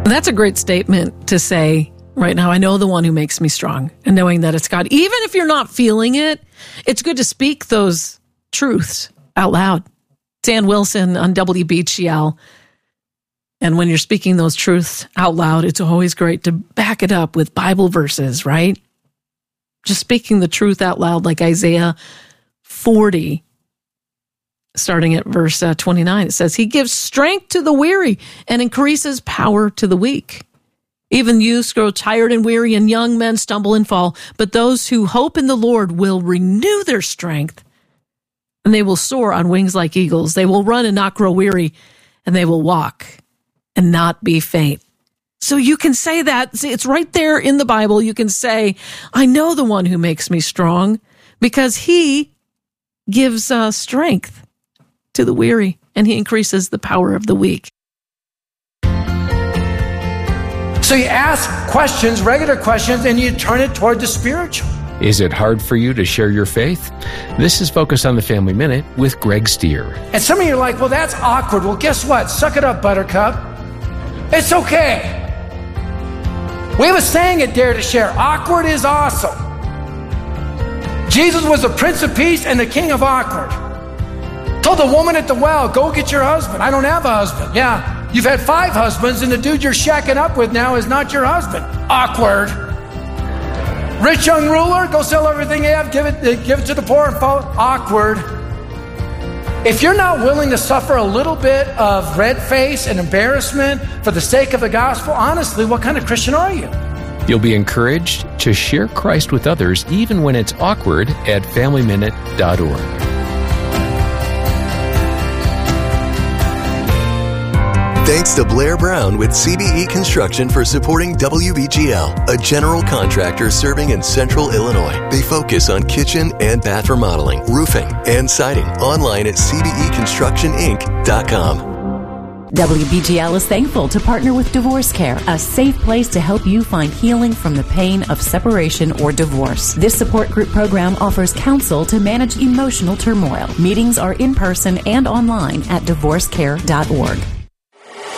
That's a great statement to say right now. I know the one who makes me strong, and knowing that it's God. Even if you're not feeling it, it's good to speak those truths out loud. Dan Wilson on WBGL. And when you're speaking those truths out loud, it's always great to back it up with Bible verses, right? Just speaking the truth out loud, like Isaiah 40, starting at verse 29. It says, He gives strength to the weary and increases power to the weak. Even youths grow tired and weary, and young men stumble and fall. But those who hope in the Lord will renew their strength, and they will soar on wings like eagles. They will run and not grow weary, and they will walk and not be faint. So you can say that. See, it's right there in the Bible. You can say, I know the one who makes me strong, because he gives strength to the weary, and he increases the power of the weak. So you ask questions, regular questions, and you turn it toward the spiritual. Is it hard for you to share your faith? This is Focus on the Family Minute with Greg Stier. And some of you are like, well, that's awkward. Well, guess what? Suck it up, Buttercup. It's okay. We have a saying at Dare to Share, awkward is awesome. Jesus was the Prince of Peace and the King of Awkward. Told the woman at the well, go get your husband. I don't have a husband. Yeah, you've had 5 husbands, and the dude you're shacking up with now is not your husband. Awkward. Rich young ruler, go sell everything you have, give it to the poor and follow. Awkward. If you're not willing to suffer a little bit of red face and embarrassment for the sake of the gospel, honestly, what kind of Christian are you? You'll be encouraged to share Christ with others even when it's awkward at FamilyMinute.org. Thanks to Blair Brown with CBE Construction for supporting WBGL, a general contractor serving in Central Illinois. They focus on kitchen and bath remodeling, roofing, and siding. Online at cbeconstructioninc.com. WBGL is thankful to partner with Divorce Care, a safe place to help you find healing from the pain of separation or divorce. This support group program offers counsel to manage emotional turmoil. Meetings are in person and online at divorcecare.org.